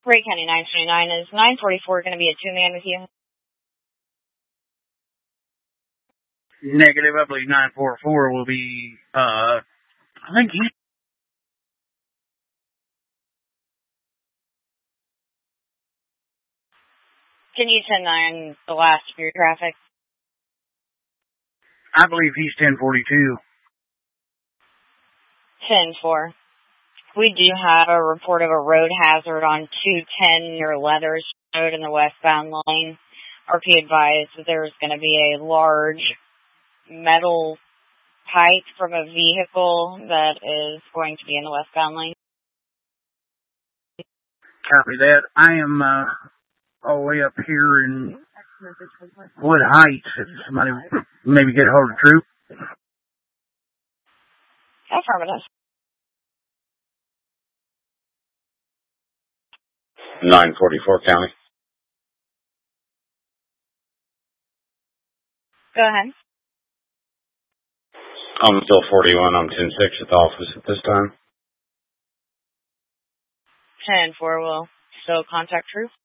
Ray County 929, is 944 going to be a two-man with you? Negative, I believe 944 will be, I think he... Can you 10-9 the last of your traffic? I believe he's 1042. 10-4. We do have a report of a road hazard on 210 near Leathers Road in the westbound lane. RP advised that there's going to be a large metal pipe from a vehicle that is going to be in the westbound lane. Copy that. I am all the way up here in Wood Heights. If somebody maybe get hold of the troop. Affirmative. 944 County. Go ahead. I'm still 41. I'm 10-6 at the office at this time. 10-4 will still contact troop.